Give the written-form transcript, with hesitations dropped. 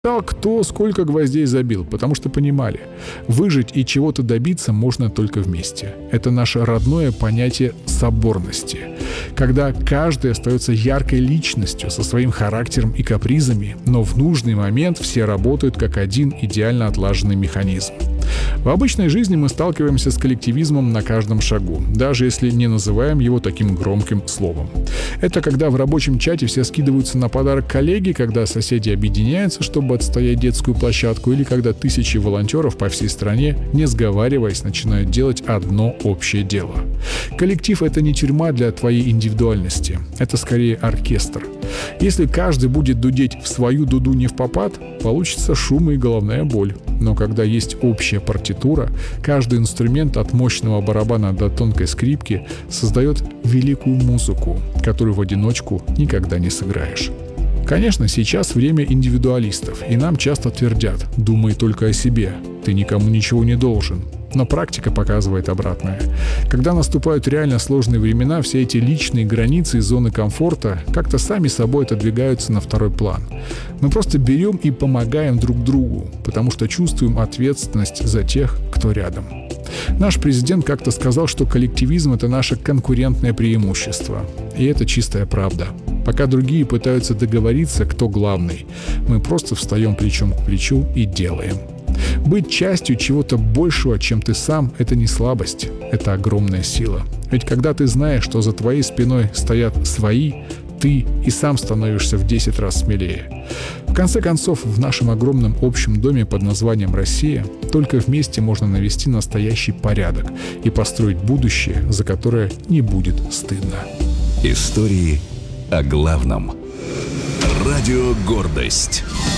кто сколько гвоздей забил, потому что понимали, выжить и чего-то добиться можно только вместе. Это наше родное понятие соборности, когда каждый остается яркой личностью со своим характером и капризами, но в нужный момент все работают как один идеально отлаженный механизм. В обычной жизни мы сталкиваемся с коллективизмом на каждом шагу, даже если не называем его таким громким словом. Это когда в рабочем чате все скидываются на подарок коллеге, когда соседи объединяются, чтобы отстоять детскую площадку, или когда тысячи волонтеров по всей стране, не сговариваясь, начинают делать одно общее дело. Коллектив — это не тюрьма для твоей индивидуальности, это скорее оркестр. Если каждый будет дудеть в свою дуду не впопад, получится шум и головная боль. Но когда есть общая партитура, каждый инструмент от мощного барабана до тонкой скрипки создает великую музыку, которую в одиночку никогда не сыграешь. Конечно, сейчас время индивидуалистов, и нам часто твердят: «Думай только о себе, ты никому ничего не должен». Но практика показывает обратное. Когда наступают реально сложные времена, все эти личные границы и зоны комфорта как-то сами собой отодвигаются на второй план. Мы просто берем и помогаем друг другу, потому что чувствуем ответственность за тех, кто рядом. Наш президент как-то сказал, что коллективизм — это наше конкурентное преимущество. И это чистая правда. Пока другие пытаются договориться, кто главный, мы просто встаем плечом к плечу и делаем. Быть частью чего-то большего, чем ты сам, — это не слабость, это огромная сила. Ведь когда ты знаешь, что за твоей спиной стоят свои, ты и сам становишься в 10 раз смелее. В конце концов, в нашем огромном общем доме под названием «Россия» только вместе можно навести настоящий порядок и построить будущее, за которое не будет стыдно. Истории о главном. Радио «Гордость».